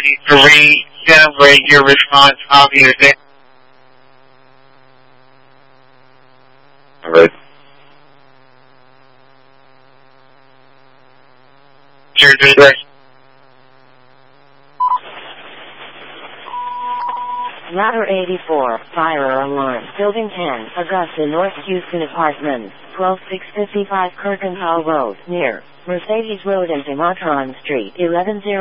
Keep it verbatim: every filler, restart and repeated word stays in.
thirty-three, generate your response. Copy your day. Alright. Your day. Ladder eighty-four, fire alarm, Building ten, Augusta, North Houston Apartments, twelve six fifty-five Kirkenhall Road, near Mercedes Road and Dematron Street, eleven zero